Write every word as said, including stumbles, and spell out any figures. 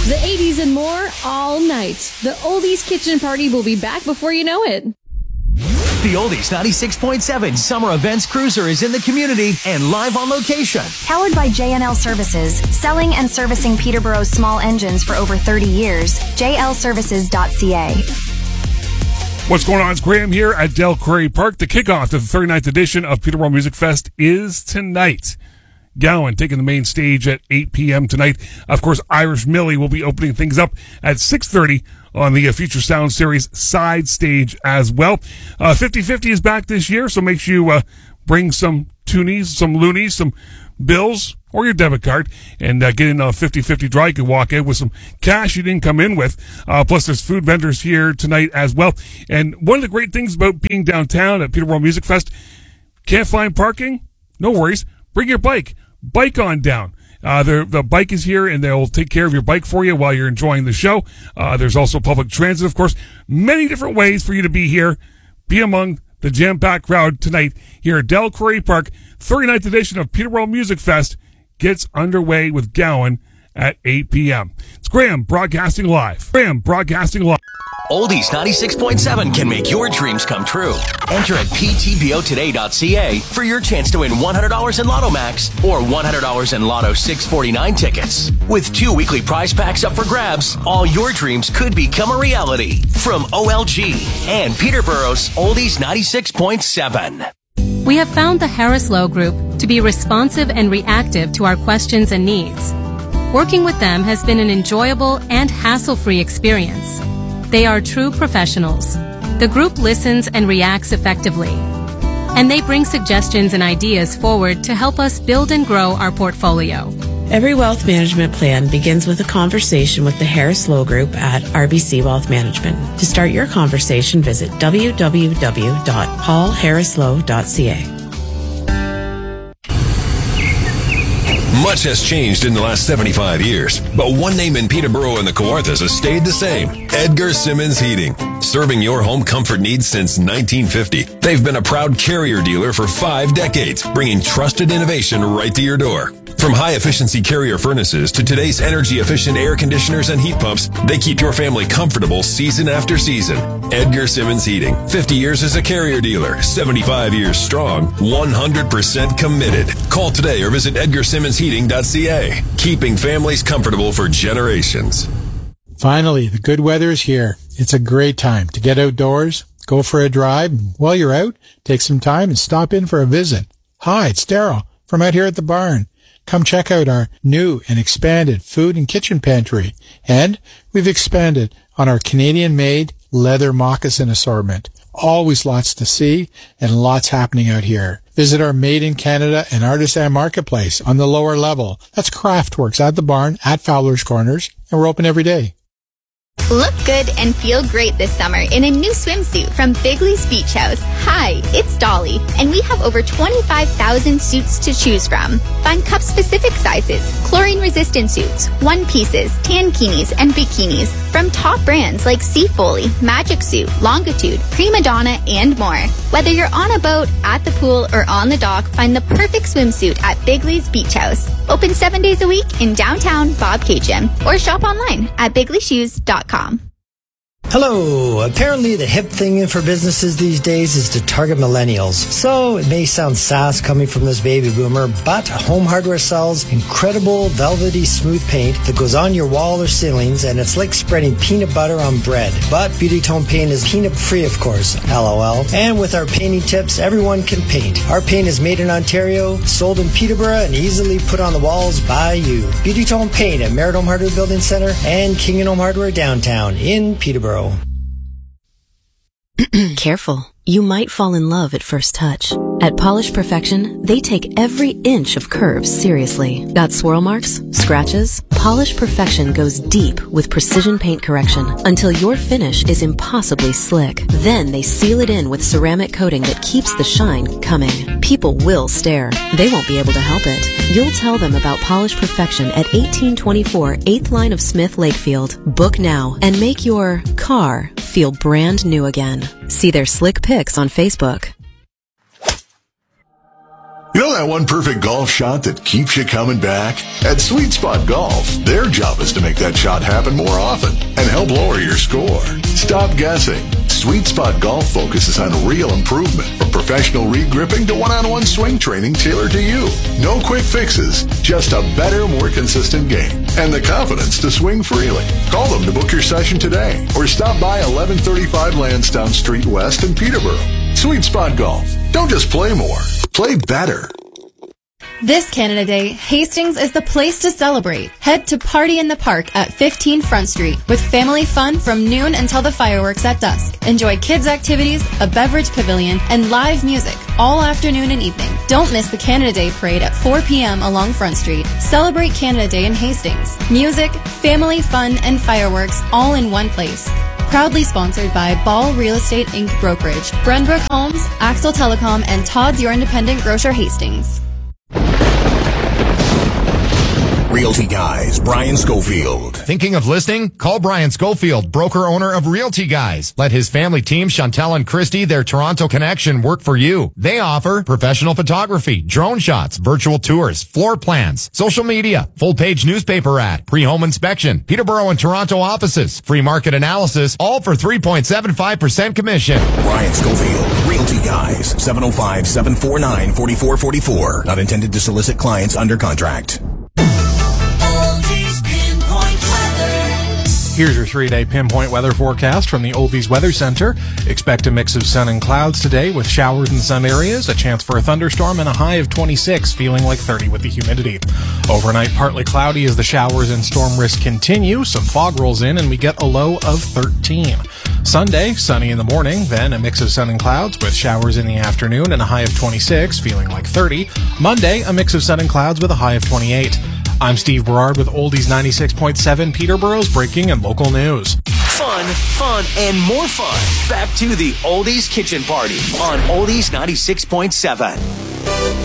The eighties and more all night. The Oldies Kitchen Party will be back before you know it. The Oldies ninety-six point seven Summer Events Cruiser is in the community and live on location. Powered by J N L Services, selling and servicing Peterborough's small engines for over thirty years. J L services dot C A. What's going on? It's Graham here at Del Curry Park. The kickoff to the thirty-ninth edition of Peterborough Music Fest is tonight. Gowan taking the main stage at eight p.m. tonight. Of course, Irish Millie will be opening things up at six thirty on the uh, Future Sound Series side stage as well. Uh, fifty fifty is back this year, so make sure you uh, bring some toonies, some loonies, some bills, or your debit card, and uh, get in a fifty fifty draw. You can walk out with some cash you didn't come in with. Uh, plus, there's food vendors here tonight as well. And one of the great things about being downtown at Peterborough Music Fest, can't find parking? No worries. Bring your bike. Bike on down. Uh, the, the bike is here, and they'll take care of your bike for you while you're enjoying the show. Uh, there's also public transit, of course. Many different ways for you to be here. Be among the jam-packed crowd tonight here at Del Curry Park. thirty-ninth edition of Peterborough Music Fest gets underway with Gowan at eight p.m. It's Graham broadcasting live. Graham broadcasting live. Oldies ninety-six point seven can make your dreams come true. Enter at P T B O today dot C A for your chance to win one hundred dollars in Lotto Max or one hundred dollars in Lotto six forty-nine tickets. With two weekly prize packs up for grabs, all your dreams could become a reality. From O L G and Peterborough's Oldies ninety-six point seven. We have found the Harris Lowe Group to be responsive and reactive to our questions and needs. Working with them has been an enjoyable and hassle-free experience. They are true professionals. The group listens and reacts effectively. And they bring suggestions and ideas forward to help us build and grow our portfolio. Every wealth management plan begins with a conversation with the Harris Lowe Group at R B C Wealth Management. To start your conversation, visit w w w dot paul harris lowe dot c a. Much has changed in the last seventy-five years, but one name in Peterborough and the Kawarthas has stayed the same. Edgar Simmons Heating. Serving your home comfort needs since nineteen fifty. They've been a proud Carrier dealer for five decades, bringing trusted innovation right to your door. From high-efficiency Carrier furnaces to today's energy-efficient air conditioners and heat pumps, they keep your family comfortable season after season. Edgar Simmons Heating. fifty years as a Carrier dealer. seventy-five years strong. one hundred percent committed. Call today or visit edgar simmons heating dot c a. Keeping families comfortable for generations. Finally, the good weather is here. It's a great time to get outdoors, go for a drive, and while you're out, take some time and stop in for a visit. Hi, it's Daryl from out here at the barn. Come check out our new and expanded food and kitchen pantry. And we've expanded on our Canadian-made leather moccasin assortment. Always lots to see and lots happening out here. Visit our Made in Canada and Artisan Marketplace on the lower level. That's Craftworks at the barn at Fowler's Corners, and we're open every day. Look good and feel great this summer in a new swimsuit from Bigley's Beach House. Hi, it's Dolly, and we have over twenty-five thousand suits to choose from. Find cup-specific sizes, chlorine-resistant suits, one-pieces, tankinis, and bikinis from top brands like Sea Foley, Magic Suit, Longitude, Prima Donna, and more. Whether you're on a boat, at the pool, or on the dock, find the perfect swimsuit at Bigley's Beach House. Open seven days a week in downtown Bob Cajun, or shop online at bigley shoes dot com. Hello. Apparently the hip thing for businesses these days is to target millennials. So it may sound sass coming from this baby boomer, but Home Hardware sells incredible velvety smooth paint that goes on your wall or ceilings, and it's like spreading peanut butter on bread. But Beauty Tone paint is peanut free, of course, LOL. And with our painting tips, everyone can paint. Our paint is made in Ontario, sold in Peterborough, and easily put on the walls by you. Beauty Tone paint at Merritt Home Hardware Building Center and King and Home Hardware downtown in Peterborough. Careful. You might fall in love at first touch. At Polish Perfection, they take every inch of curves seriously. Got swirl marks? Scratches? Polish Perfection goes deep with precision paint correction until your finish is impossibly slick. Then they seal it in with ceramic coating that keeps the shine coming. People will stare. They won't be able to help it. You'll tell them about Polish Perfection at eighteen twenty-four eighth line of Smith Lakefield. Book now and make your car feel brand new again. See their slick pics on Facebook. You know that one perfect golf shot that keeps you coming back? At Sweet Spot Golf, their job is to make that shot happen more often and help lower your score. Stop guessing. Sweet Spot Golf focuses on real improvement, from professional re-gripping to one-on-one swing training tailored to you. No quick fixes, just a better, more consistent game and the confidence to swing freely. Call them to book your session today or stop by eleven thirty-five Lansdowne Street West in Peterborough. Sweet Spot Golf. Don't just play more, play better. This Canada Day, Hastings is the place to celebrate. Head to Party in the Park at fifteen Front Street with family fun from noon until the fireworks at dusk. Enjoy kids' activities, a beverage pavilion, and live music all afternoon and evening. Don't miss the Canada Day Parade at four p.m. along Front Street. Celebrate Canada Day in Hastings. Music, family fun, and fireworks all in one place. Proudly sponsored by Ball Real Estate Incorporated. Brokerage, Brenbrook Homes, Axel Telecom, and Todd's Your Independent Grocer Hastings. Realty Guys, Brian Schofield. Thinking of listing? Call Brian Schofield, broker-owner of Realty Guys. Let his family team, Chantel and Christy, their Toronto connection, work for you. They offer professional photography, drone shots, virtual tours, floor plans, social media, full-page newspaper ad, pre-home inspection, Peterborough and Toronto offices, free market analysis, all for three point seven five percent commission. Brian Schofield, Realty Guys, seven oh five, seven four nine, four four four four. Not intended to solicit clients under contract. Here's your three-day pinpoint weather forecast from the Oldies Weather Center. Expect a mix of sun and clouds today with showers in some areas, a chance for a thunderstorm, and a high of twenty-six, feeling like thirty with the humidity. Overnight, partly cloudy as the showers and storm risk continue. Some fog rolls in, and we get a low of thirteen. Sunday, sunny in the morning, then a mix of sun and clouds with showers in the afternoon and a high of twenty-six, feeling like thirty. Monday, a mix of sun and clouds with a high of twenty-eight. I'm Steve Berard with Oldies ninety-six point seven, Peterborough's breaking and local news. Fun, fun, and more fun. Back to the Oldies Kitchen Party on Oldies ninety-six point seven.